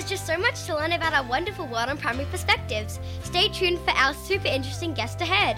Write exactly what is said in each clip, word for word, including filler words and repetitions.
There's just so much to learn about our wonderful world on Primary Perspectives. Stay tuned for our super interesting guest ahead.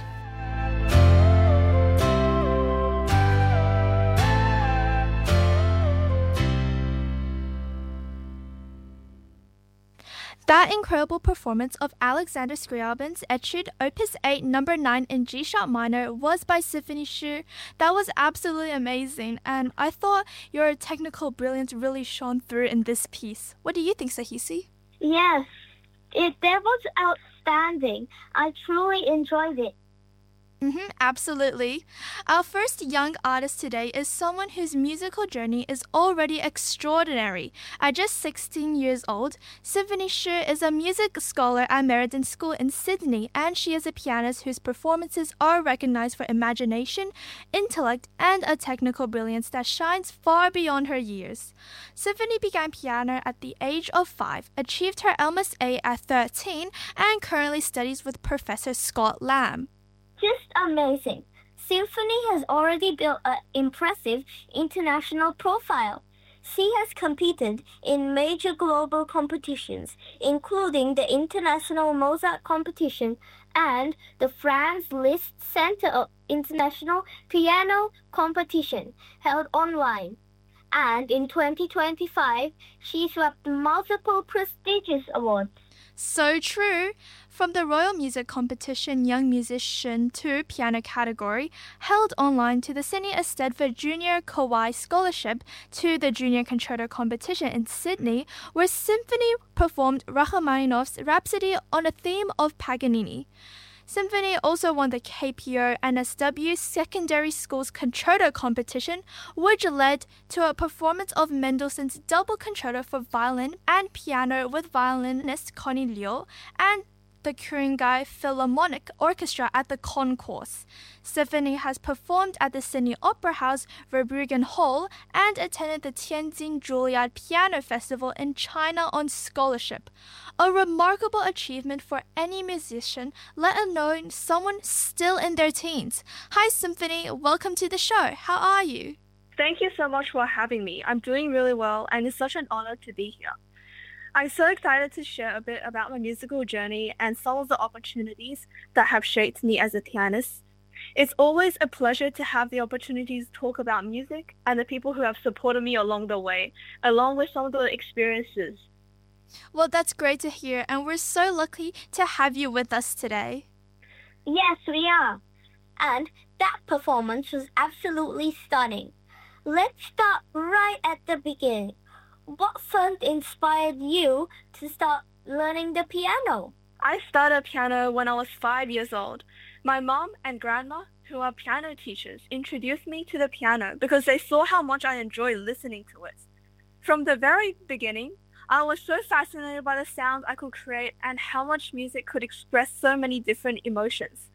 That incredible performance of Alexander Scriabin's Etude Opus eight number nine in G-sharp minor was by Symphony Xu. That was absolutely amazing, and I thought your technical brilliance really shone through in this piece. What do you think, Sahisi? Yes, it that was outstanding. I truly enjoyed it. Mm-hmm, absolutely. Our first young artist today is someone whose musical journey is already extraordinary. At just sixteen years old, Symphony Xu is a music scholar at Meriden School in Sydney, and she is a pianist whose performances are recognized for imagination, intellect, and a technical brilliance that shines far beyond her years. Symphony began piano at the age of five, achieved her L M S A at thirteen, and currently studies with Professor Scott Lamb. Just amazing. Symphony has already built an impressive international profile. She has competed in major global competitions, including the International Mozart Competition and the Franz Liszt Center International Piano Competition, held online. And in twenty twenty-five, she swept multiple prestigious awards. So true. From the Royal Music Competition Young Musician two piano category, held online, to the Sydney Eisteddfod Junior Kawai Scholarship, to the Junior Concerto Competition in Sydney, where Symphony performed Rachmaninoff's Rhapsody on a theme of Paganini. Symphony also won the K P O N S W Secondary Schools Concerto Competition, which led to a performance of Mendelssohn's Double Concerto for violin and piano with violinist Connie Liu and the Ku-ring-gai Philharmonic Orchestra at the Concourse. Symphony has performed at the Sydney Opera House, Verbruggen Hall, and attended the Tianjin Juilliard Piano Festival in China on scholarship. A remarkable achievement for any musician, let alone someone still in their teens. Hi, Symphony. Welcome to the show. How are you? Thank you so much for having me. I'm doing really well, and it's such an honor to be here. I'm so excited to share a bit about my musical journey and some of the opportunities that have shaped me as a pianist. It's always a pleasure to have the opportunity to talk about music and the people who have supported me along the way, along with some of the experiences. Well, that's great to hear, and we're so lucky to have you with us today. Yes, we are. And that performance was absolutely stunning. Let's start right at the beginning. What first inspired you to start learning the piano? I started piano when I was five years old. My mom and grandma, who are piano teachers, introduced me to the piano because they saw how much I enjoyed listening to it. From the very beginning, I was so fascinated by the sounds I could create and how much music could express so many different emotions.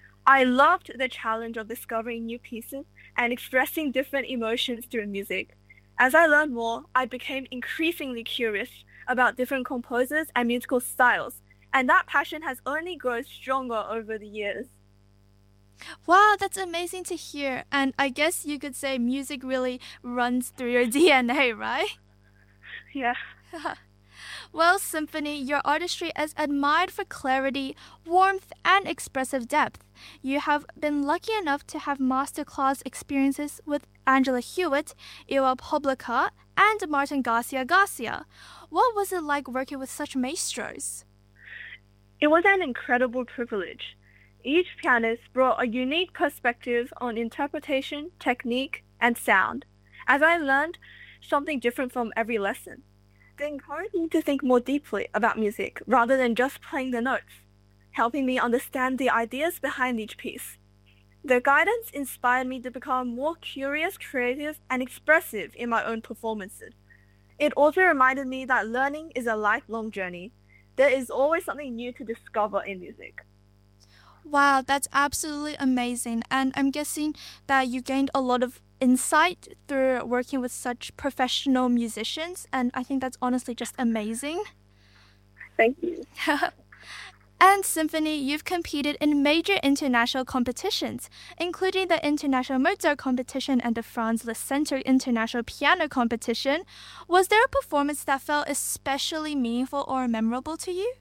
I loved the challenge of discovering new pieces and expressing different emotions through music. As I learned more, I became increasingly curious about different composers and musical styles, and that passion has only grown stronger over the years. Wow, that's amazing to hear. And I guess you could say music really runs through your D N A, right? Yeah. Well, Symphony, your artistry is admired for clarity, warmth, and expressive depth. You have been lucky enough to have masterclass experiences with Angela Hewitt, Iwa Publica, and Martin Garcia Garcia. What was it like working with such maestros? It was an incredible privilege. Each pianist brought a unique perspective on interpretation, technique, and sound, as I learned something different from every lesson. They encouraged me to think more deeply about music rather than just playing the notes, helping me understand the ideas behind each piece. Their guidance inspired me to become more curious, creative, and expressive in my own performances. It also reminded me that learning is a lifelong journey. There is always something new to discover in music. Wow, that's absolutely amazing. And I'm guessing that you gained a lot of insight through working with such professional musicians, and I think that's honestly just amazing. Thank you. And Symphony, you've competed in major international competitions, including the International Mozart Competition and the Franz Liszt Center International Piano Competition. Was there a performance that felt especially meaningful or memorable to you?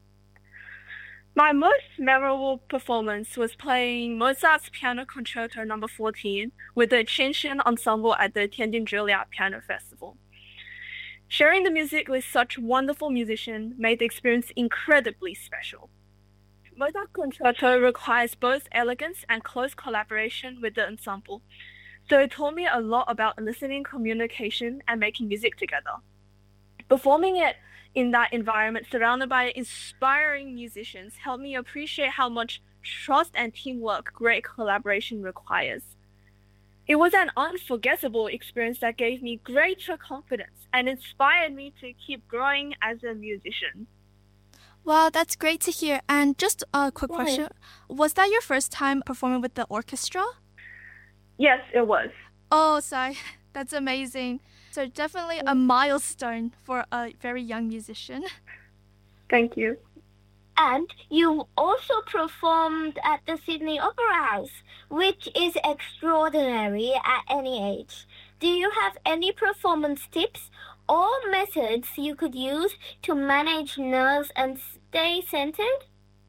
My most memorable performance was playing Mozart's Piano Concerto number fourteen with the Qianxian Ensemble at the Tianjin Juilliard Piano Festival. Sharing the music with such wonderful musicians made the experience incredibly special. Mozart Concerto requires both elegance and close collaboration with the ensemble, so it taught me a lot about listening, communication, and making music together. Performing it in that environment, surrounded by inspiring musicians, helped me appreciate how much trust and teamwork great collaboration requires. It was an unforgettable experience that gave me greater confidence and inspired me to keep growing as a musician. Wow, that's great to hear. And just a quick Right. question. Was that your first time performing with the orchestra? Yes, it was. Oh, sorry. That's amazing. So definitely a milestone for a very young musician. Thank you. And you also performed at the Sydney Opera House, which is extraordinary at any age. Do you have any performance tips or methods you could use to manage nerves and stay centered?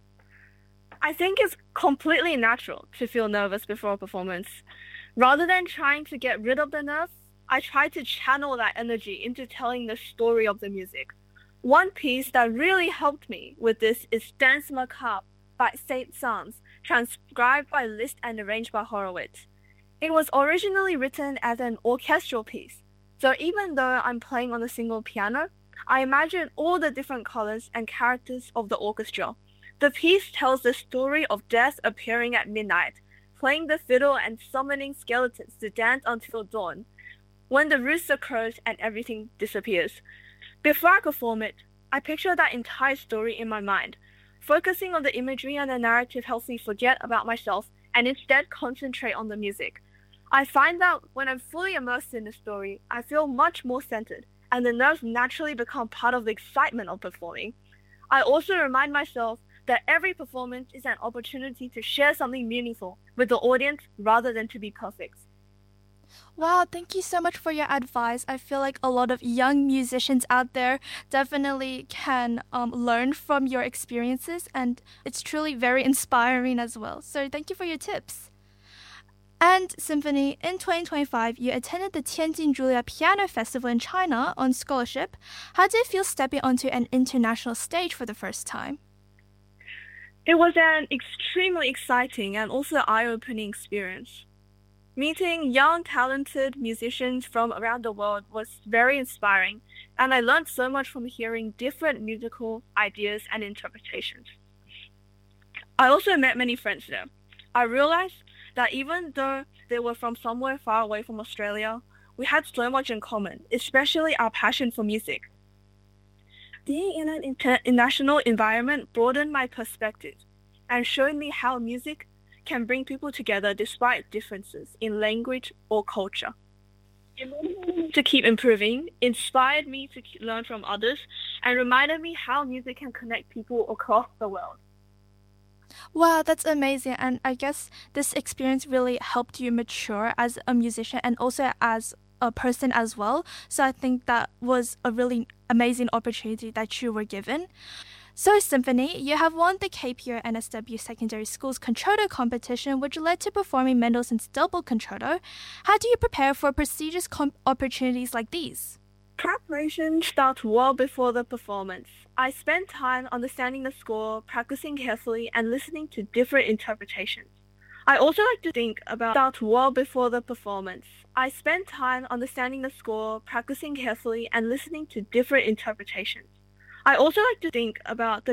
I think it's completely natural to feel nervous before a performance. Rather than trying to get rid of the nerves, I try to channel that energy into telling the story of the music. One piece that really helped me with this is Danse Macabre by Saint-Saëns, transcribed by Liszt and arranged by Horowitz. It was originally written as an orchestral piece, so even though I'm playing on a single piano, I imagine all the different colors and characters of the orchestra. The piece tells the story of death appearing at midnight, playing the fiddle and summoning skeletons to dance until dawn, when the rooster crows and everything disappears. Before I perform it, I picture that entire story in my mind. Focusing on the imagery and the narrative helps me forget about myself and instead concentrate on the music. I find that when I'm fully immersed in the story, I feel much more centered, and the nerves naturally become part of the excitement of performing. I also remind myself that every performance is an opportunity to share something meaningful with the audience rather than to be perfect. Wow, thank you so much for your advice. I feel like a lot of young musicians out there definitely can um, learn from your experiences, and it's truly very inspiring as well. So thank you for your tips. And Symphony, in twenty twenty-five, you attended the Tianjin Juilliard Piano Festival in China on scholarship. How did it feel stepping onto an international stage for the first time? It was an extremely exciting and also eye-opening experience. Meeting young, talented musicians from around the world was very inspiring, and I learned so much from hearing different musical ideas and interpretations. I also met many friends there. I realized that even though they were from somewhere far away from Australia, we had so much in common, especially our passion for music. Being in an international environment broadened my perspective and showed me how music can bring people together despite differences in language or culture. It motivated me to keep improving, inspired me to learn from others, and reminded me how music can connect people across the world. Wow, that's amazing. And I guess this experience really helped you mature as a musician and also as a person as well. So I think that was a really amazing opportunity that you were given. So Symphony, you have won the K P R N S W Secondary Schools Concerto Competition, which led to performing Mendelssohn's Double Concerto. How do you prepare for prestigious comp- opportunities like these? Preparation starts well before the performance. I spend time understanding the score, practicing carefully, and listening to different interpretations. I also like to think about start well before the performance. I spend time understanding the score, practicing carefully, and listening to different interpretations. I also like to think about the